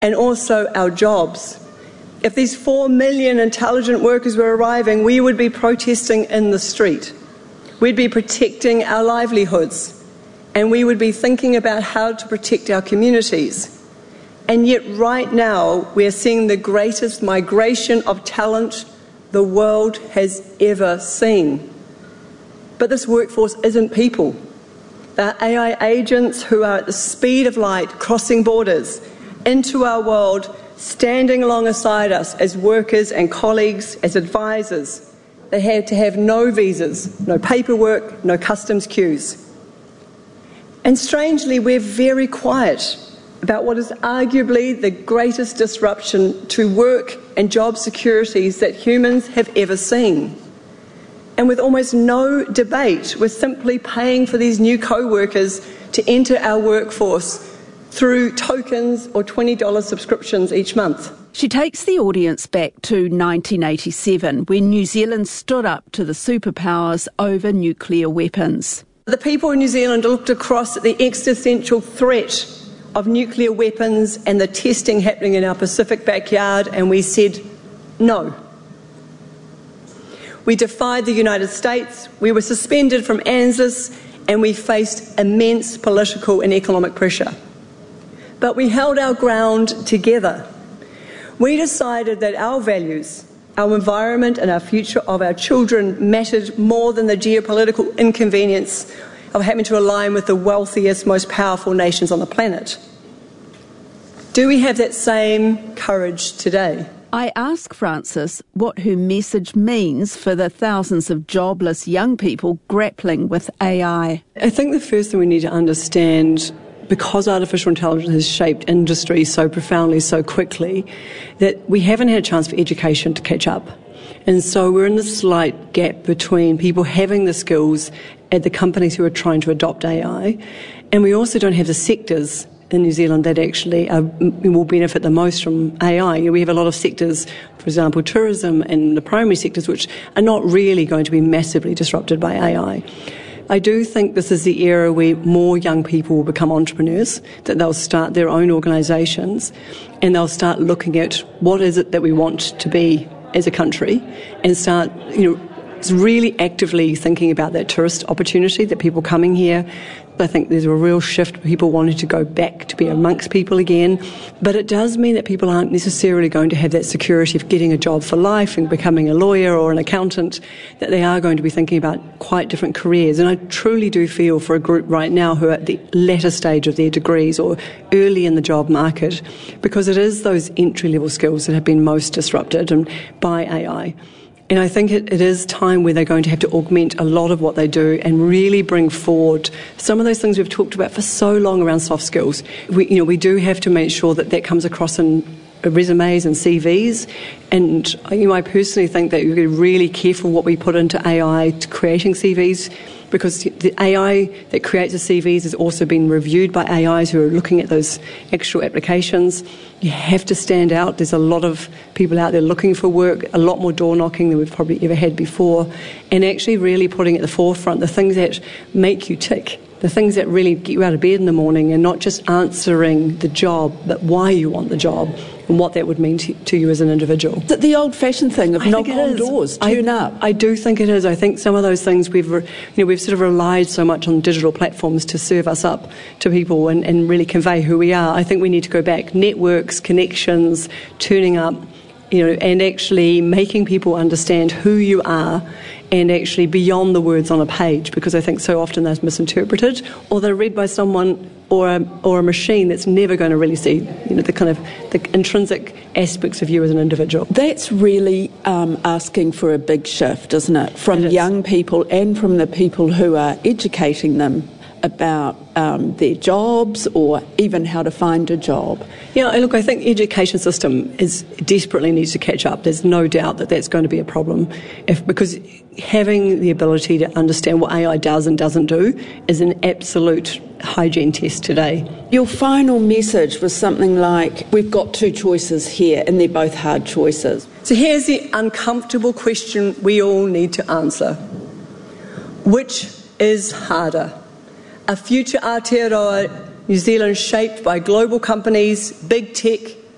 and also our jobs. If these 4 million intelligent workers were arriving, we would be protesting in the street. We'd be protecting our livelihoods, and we would be thinking about how to protect our communities. And yet right now, we're seeing the greatest migration of talent the world has ever seen. But this workforce isn't people. They're AI agents who are at the speed of light, crossing borders into our world, standing alongside us as workers and colleagues, as advisors. They had to have no visas, no paperwork, no customs queues. And strangely, we're very quiet about what is arguably the greatest disruption to work and job securities that humans have ever seen. And with almost no debate, we're simply paying for these new co-workers to enter our workforce through tokens or $20 subscriptions each month. She takes the audience back to 1987, when New Zealand stood up to the superpowers over nuclear weapons. The people in New Zealand looked across at the existential threat of nuclear weapons and the testing happening in our Pacific backyard, and we said no. We defied the United States, we were suspended from ANZUS, and we faced immense political and economic pressure. But we held our ground together. We decided that our values, our environment and our future of our children mattered more than the geopolitical inconvenience of having to align with the wealthiest, most powerful nations on the planet. Do we have that same courage today? I ask Frances what her message means for the thousands of jobless young people grappling with AI. I think the first thing we need to understand, because artificial intelligence has shaped industry so profoundly, so quickly, that we haven't had a chance for education to catch up. And so we're in this slight gap between people having the skills at the companies who are trying to adopt AI, and we also don't have the sectors in New Zealand that actually will benefit the most from AI. We have a lot of sectors, for example, tourism and the primary sectors, which are not really going to be massively disrupted by AI. I do think this is the era where more young people will become entrepreneurs, that they'll start their own organisations and they'll start looking at what is it that we want to be as a country and start, really actively thinking about that tourist opportunity, that people coming here. I think there's a real shift, people wanting to go back to be amongst people again. But it does mean that people aren't necessarily going to have that security of getting a job for life and becoming a lawyer or an accountant, that they are going to be thinking about quite different careers. And I truly do feel for a group right now who are at the latter stage of their degrees or early in the job market, because it is those entry-level skills that have been most disrupted by AI. And I think it is time where they're going to have to augment a lot of what they do and really bring forward some of those things we've talked about for so long around soft skills. We do have to make sure that that comes across in resumes and CVs. And I personally think that we've got to be really careful what we put into AI to creating CVs, because the AI that creates the CVs has also been reviewed by AIs who are looking at those actual applications. You have to stand out. There's a lot of people out there looking for work, a lot more door knocking than we've probably ever had before, and actually really putting at the forefront the things that make you tick, the things that really get you out of bed in the morning, and not just answering the job, but why you want the job and what that would mean to you as an individual. Is it the old-fashioned thing of knock on doors, tune up? I do think it is. I think some of those things we've sort of relied so much on digital platforms to serve us up to people and really convey who we are. I think we need to go back. Networks, connections, turning up, and actually making people understand who you are, and actually beyond the words on a page, because I think so often they're misinterpreted, or they're read by someone or a machine that's never going to really see the intrinsic aspects of you as an individual. That's really asking for a big shift, isn't it? From young people and from the people who are educating them about their jobs or even how to find a job. Look, I think the education system desperately needs to catch up. There's no doubt that that's going to be a problem, because having the ability to understand what AI does and doesn't do is an absolute hygiene test today. Your final message was something like, we've got two choices here and they're both hard choices. So here's the uncomfortable question we all need to answer. Which is harder? A future Aotearoa New Zealand shaped by global companies, big tech,